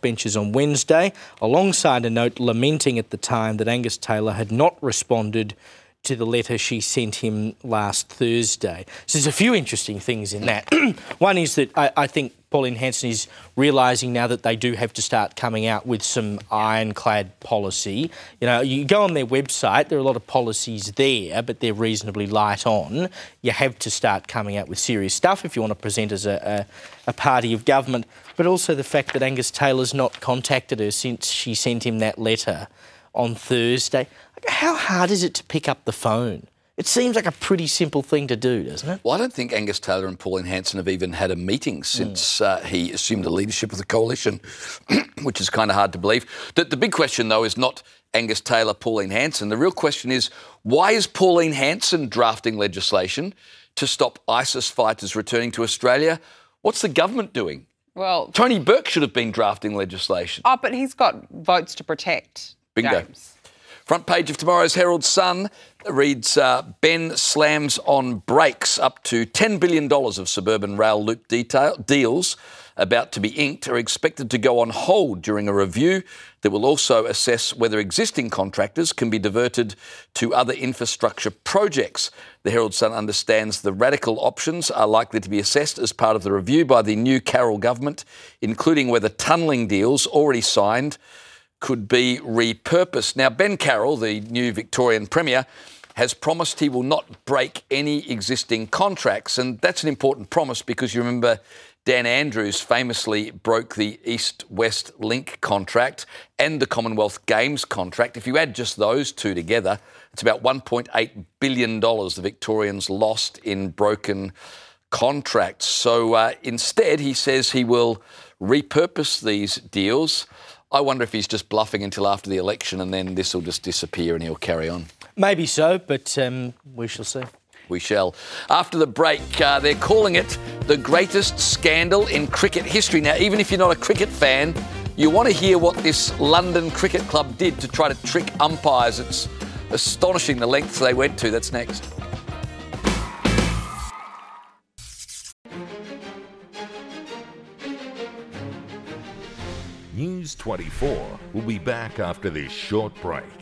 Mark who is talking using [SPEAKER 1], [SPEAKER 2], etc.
[SPEAKER 1] backbenchers on Wednesday, alongside a note lamenting at the time that Angus Taylor had not responded to the letter she sent him last Thursday. So there's a few interesting things in that. One is that I think Pauline Hanson is realising now that they do have to start coming out with some ironclad policy. You know, you go on their website, there are a lot of policies there, but they're reasonably light on. You have to start coming out with serious stuff if you want to present as a party of government, but also the fact that Angus Taylor's not contacted her since she sent him that letter on Thursday. How hard is it to pick up the phone? It seems like a pretty simple thing to do, doesn't it?
[SPEAKER 2] Well, I don't think Angus Taylor and Pauline Hanson have even had a meeting since he assumed the leadership of the coalition, which is kind of hard to believe. The big question, though, is not Angus Taylor, Pauline Hanson. The real question is, why is Pauline Hanson drafting legislation to stop ISIS fighters returning to Australia? What's the government doing?
[SPEAKER 3] Well,
[SPEAKER 2] Tony Burke should have been drafting legislation.
[SPEAKER 3] Oh, but he's got votes to protect.
[SPEAKER 2] Bingo.
[SPEAKER 3] James.
[SPEAKER 2] Front page of tomorrow's Herald Sun reads, Ben slams on brakes. Up to $10 billion of suburban rail loop deals about to be inked are expected to go on hold during a review that will also assess whether existing contractors can be diverted to other infrastructure projects. The Herald Sun understands the radical options are likely to be assessed as part of the review by the new Carroll government, including whether tunnelling deals already signed could be repurposed. Now, Ben Carroll, the new Victorian Premier, has promised he will not break any existing contracts. And that's an important promise because you remember Dan Andrews famously broke the East-West Link contract and the Commonwealth Games contract. If you add just those two together, it's about $1.8 billion the Victorians lost in broken contracts. So instead, he says he will repurpose these deals. I wonder if he's just bluffing until after the election and then this will just disappear and he'll carry on.
[SPEAKER 1] Maybe so, but we shall see.
[SPEAKER 2] We shall. After the break, they're calling it the greatest scandal in cricket history. Now, even if you're not a cricket fan, you want to hear what this London Cricket Club did to try to trick umpires. It's astonishing the lengths they went to. That's next.
[SPEAKER 4] News 24 will be back after this short break.